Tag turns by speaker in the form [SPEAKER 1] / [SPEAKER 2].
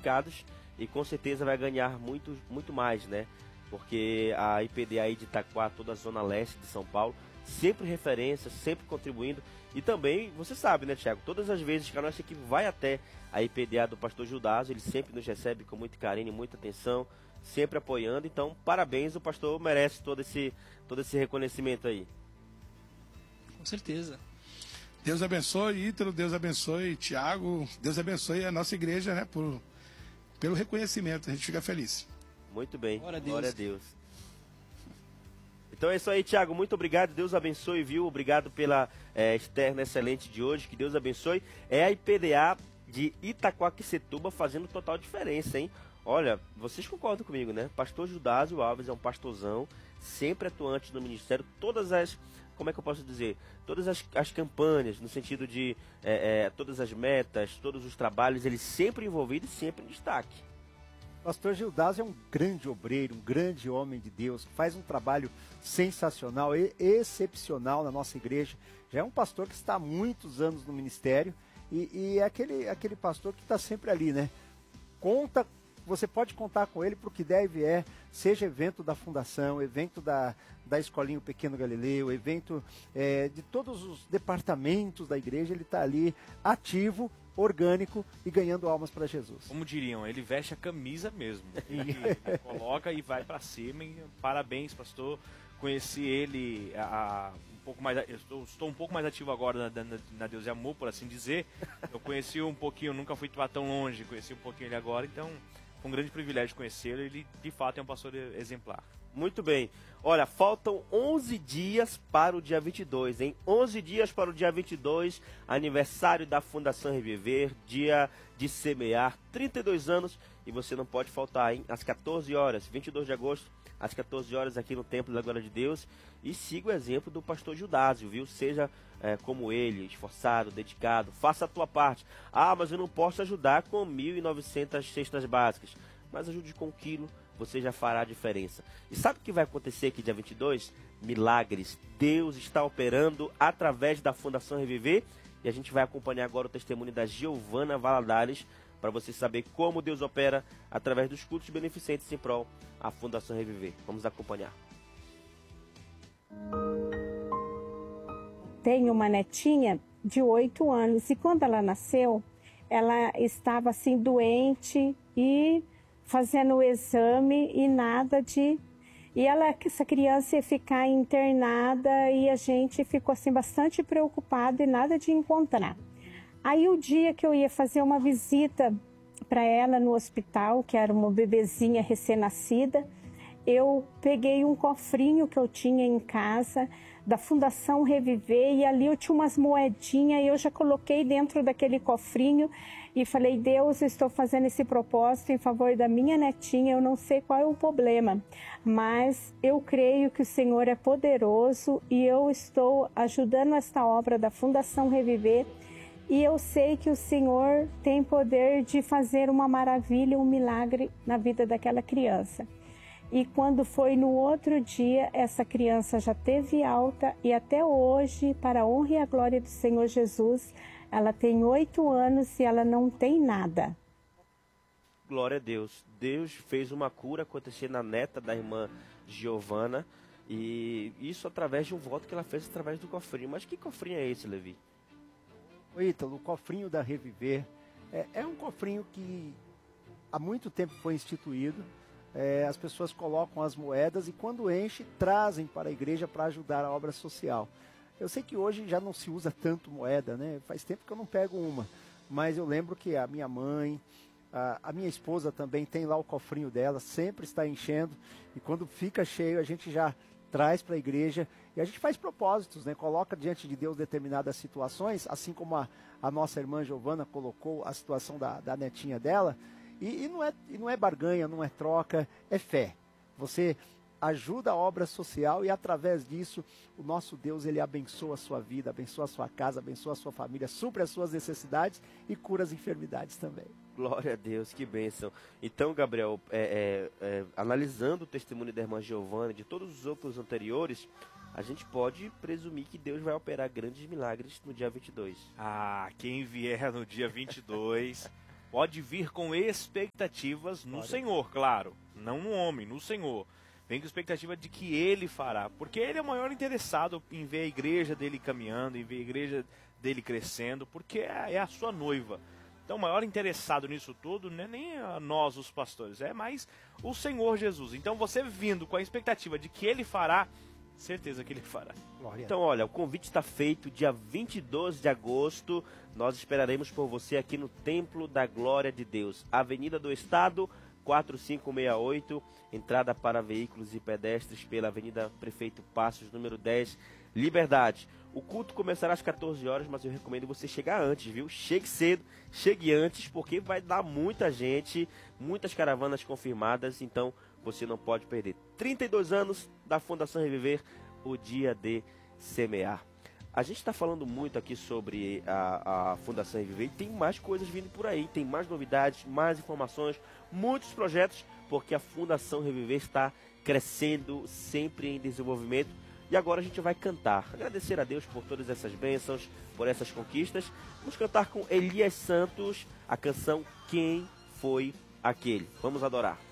[SPEAKER 1] qualificados e com certeza vai ganhar muito, muito mais, né? Porque a IPDA aí de Itaquá, toda a zona leste de São Paulo, sempre referência, sempre contribuindo. E também, você sabe, né, Thiago, todas as vezes que a nossa equipe vai até a IPDA do pastor Gildásio, ele sempre nos recebe com muito carinho e muita atenção, sempre apoiando. Então, parabéns, o pastor merece todo esse reconhecimento aí.
[SPEAKER 2] Com certeza.
[SPEAKER 3] Deus abençoe Ítalo, Deus abençoe Thiago, Deus abençoe a nossa igreja, né, pelo reconhecimento, a gente fica feliz.
[SPEAKER 1] Muito bem,
[SPEAKER 2] Glória a Deus.
[SPEAKER 1] Então é isso aí, Thiago, muito obrigado, Deus abençoe, viu? Obrigado pela externa excelente de hoje, que Deus abençoe. É a IPDA de Itaquaquecetuba fazendo total diferença, hein? Olha, vocês concordam comigo, né? Pastor Gildásio Alves é um pastorzão, sempre atuante no ministério, todas as, como é que eu posso dizer? Todas as campanhas, no sentido de todas as metas, todos os trabalhos, ele sempre envolvido e sempre em destaque.
[SPEAKER 4] Pastor Gildásio é um grande obreiro, um grande homem de Deus, que faz um trabalho sensacional e excepcional na nossa igreja. Já é um pastor que está há muitos anos no ministério e é aquele pastor que está sempre ali, né? Você pode contar com ele para o que deve seja evento da fundação, evento da Escolinha o Pequeno Galileu, evento de todos os departamentos da igreja, ele está ali ativo, orgânico e ganhando almas para Jesus.
[SPEAKER 5] Como diriam, ele veste a camisa mesmo. Ele coloca e vai para cima. E parabéns, pastor. Conheci ele um pouco mais. Estou um pouco mais ativo agora na Deus e Amor, por assim dizer. Eu conheci um pouquinho, nunca fui tão longe, conheci um pouquinho ele agora, então foi um grande privilégio conhecê-lo. Ele de fato é um pastor exemplar.
[SPEAKER 1] Muito bem. Olha, faltam 11 dias para o dia 22, hein? 11 dias para o dia 22, aniversário da Fundação Reviver, dia de semear, 32 anos, e você não pode faltar, hein? Às 14 horas, 22 de agosto, às 14 horas aqui no Templo da Glória de Deus, e siga o exemplo do pastor Gildásio, viu? Seja como ele, esforçado, dedicado, faça a tua parte. Ah, mas eu não posso ajudar com 1.900 cestas básicas, mas ajude com 1 quilo, você já fará a diferença. E sabe o que vai acontecer aqui dia 22? Milagres. Deus está operando através da Fundação Reviver. E a gente vai acompanhar agora o testemunho da Giovana Valadares, para você saber como Deus opera através dos cultos beneficentes em prol à Fundação Reviver. Vamos acompanhar.
[SPEAKER 6] Tenho uma netinha de 8 anos e quando ela nasceu, ela estava assim doente e fazendo o exame e nada de... E essa criança ia ficar internada e a gente ficou assim bastante preocupado e nada de encontrar. Aí o dia que eu ia fazer uma visita para ela no hospital, que era uma bebezinha recém-nascida, eu peguei um cofrinho que eu tinha em casa da Fundação Reviver e ali eu tinha umas moedinhas e eu já coloquei dentro daquele cofrinho e falei, Deus, eu estou fazendo esse propósito em favor da minha netinha, eu não sei qual é o problema, mas eu creio que o Senhor é poderoso e eu estou ajudando esta obra da Fundação Reviver e eu sei que o Senhor tem poder de fazer uma maravilha, um milagre na vida daquela criança. E quando foi no outro dia, essa criança já teve alta e até hoje, para a honra e a glória do Senhor Jesus, ela tem 8 anos e ela não tem nada.
[SPEAKER 1] Glória a Deus. Deus fez uma cura acontecer na neta da irmã Giovana e isso através de um voto que ela fez através do cofrinho. Mas que cofrinho é esse, Levi?
[SPEAKER 4] Oi, Ítalo, o cofrinho da Reviver é um cofrinho que há muito tempo foi instituído. As pessoas colocam as moedas e quando enche, trazem para a igreja para ajudar a obra social. Eu sei que hoje já não se usa tanto moeda, né? Faz tempo que eu não pego uma, mas eu lembro que a minha mãe, a minha esposa também tem lá o cofrinho dela, sempre está enchendo e quando fica cheio a gente já traz para a igreja e a gente faz propósitos, né? Coloca diante de Deus determinadas situações, assim como a nossa irmã Giovana colocou a situação da netinha dela. E não é barganha, não é troca, é fé. Você ajuda a obra social e através disso o nosso Deus ele abençoa a sua vida, abençoa a sua casa, abençoa a sua família, supre as suas necessidades e cura as enfermidades também.
[SPEAKER 1] Glória a Deus, que bênção. Então, Gabriel, analisando o testemunho da irmã Giovana e de todos os outros anteriores, a gente pode presumir que Deus vai operar grandes milagres no dia 22.
[SPEAKER 5] Ah, quem vier no dia 22 pode vir com expectativas no Senhor, claro, não no homem, no Senhor. Vem com expectativa de que Ele fará, porque Ele é o maior interessado em ver a igreja dele caminhando, em ver a igreja dele crescendo, porque é a sua noiva. Então, o maior interessado nisso tudo não é nem nós, os pastores, é mais o Senhor Jesus. Então, você vindo com a expectativa de que Ele fará, certeza que Ele fará.
[SPEAKER 1] Então, olha, o convite está feito, dia 22 de agosto, nós esperaremos por você aqui no Templo da Glória de Deus, Avenida do Estado, 4568, entrada para veículos e pedestres pela Avenida Prefeito Passos, número 10, Liberdade. O culto começará às 14 horas, mas eu recomendo você chegar antes, viu? Chegue cedo, chegue antes, porque vai dar muita gente, muitas caravanas confirmadas, então você não pode perder. 32 anos da Fundação Reviver, o dia de semear. A gente está falando muito aqui sobre a Fundação Reviver e tem mais coisas vindo por aí, tem mais novidades, mais informações, muitos projetos, porque a Fundação Reviver está crescendo, sempre em desenvolvimento. E agora a gente vai cantar, agradecer a Deus por todas essas bênçãos, por essas conquistas. Vamos cantar com Elias Santos a canção Quem Foi Aquele. Vamos adorar.